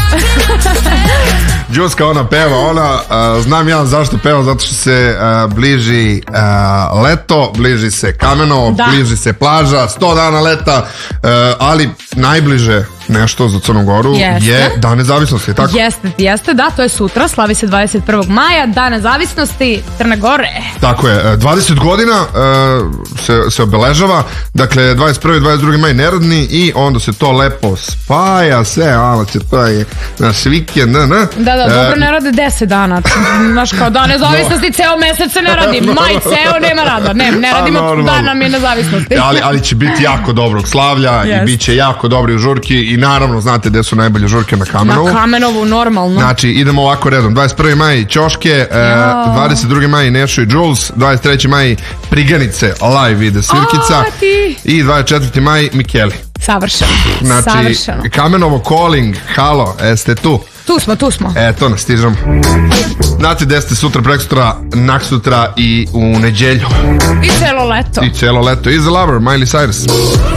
Đuska, ona peva, znam ja zašto peva, zato što se bliži leto, bliži se Kamenovo, bliži se plaža, 100 dana leta, ali najbliže nešto za Crnu Goru je Dan nezavisnosti, tako? Jeste, da, to je sutra, slavi se 21. maja, Dan nezavisnosti Crne Gore. Tako je, 20 godina se obeležava, dakle 21. i 22. maj neradni i onda se to lepo spaja sve, to je naš vikend, Da, dobro ne rade 10 dana, znaš kao Dan nezavisnosti, ceo mesec se ne radi, maj ceo nema rada, ne radimo Dan nam je nezavisnosti. Ali će biti jako dobrog slavlja i bit će jako dobri žurki i naravno znate gde su najbolje žurke na Kamenovu. Na Kamenovu, normalno. Znači idemo ovako redom, 21. maj Ćoške, 22. maj Nešo i Jules, 23. maj Priganice live ide svirkica i 24. maj Mikeli. Savršeno. Znači Kamenovo calling, halo, jeste tu? Tu smo. Eto nas, stižemo. Znate gde ste sutra, preksutra, naksutra i u neđelju. I celo leto. Is the Lover, Miley Cyrus.